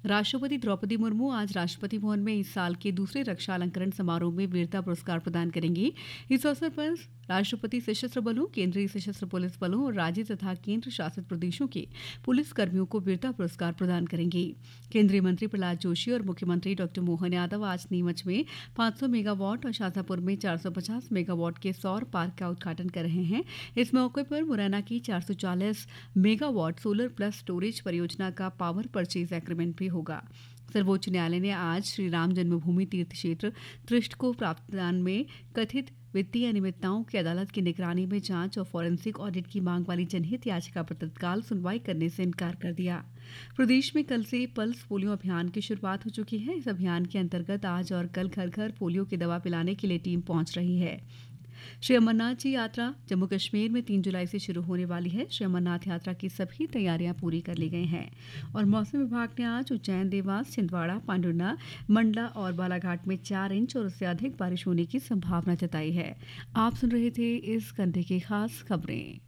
राष्ट्रपति द्रौपदी मुर्मू आज राष्ट्रपति भवन में इस साल के दूसरे रक्षा अलंकरण समारोह में वीरता पुरस्कार प्रदान करेंगी। इस अवसर पर राष्ट्रपति सशस्त्र बलों, केंद्रीय सशस्त्र पुलिस बलों और राज्य तथा केंद्र शासित प्रदेशों के पुलिस कर्मियों को वीरता पुरस्कार प्रदान करेंगी। केंद्रीय मंत्री प्रहलाद जोशी और मुख्यमंत्री डॉ मोहन यादव आज नीमच में 500 मेगावाट और शाजापुर में 450 मेगावाट के सौर पार्क का उद्घाटन कर रहे हैं। इस मौके पर मुरैना की 440 मेगावाट सोलर प्लस स्टोरेज परियोजना का पावर परचेज एग्रीमेंट भी होगा। सर्वोच्च न्यायालय ने आज श्री राम जन्मभूमि तीर्थ क्षेत्र ट्रस्ट को प्राप्तदान में कथित वित्तीय अनियमितताओं की अदालत की निगरानी में जांच और फॉरेंसिक ऑडिट की मांग वाली जनहित याचिका पर तत्काल सुनवाई करने से इनकार कर दिया। प्रदेश में कल से पल्स पोलियो अभियान की शुरुआत हो चुकी है। इस अभियान के अंतर्गत आज और कल घर घर पोलियो की दवा पिलाने के लिए टीम पहुंच रही है। श्री अमरनाथ जी यात्रा जम्मू कश्मीर में 3 जुलाई से शुरू होने वाली है। श्री अमरनाथ यात्रा की सभी तैयारियां पूरी कर ली गई हैं और मौसम विभाग ने आज उज्जैन, देवास, छिंदवाड़ा, पांढुर्णा, मंडला और बालाघाट में 4 इंच और उससे अधिक बारिश होने की संभावना जताई है। आप सुन रहे थे इस घंटे की खास खबरें।